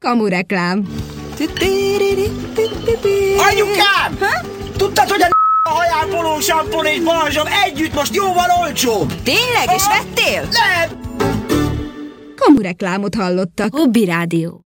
Kamureklám. Anyukám! Ha? Tudtad, hogy a hajápoló, sampon és balzsam együtt most jóval olcsóbb? Tényleg? És vettél? Nem! Kamureklámot hallottak. Hobby Rádió.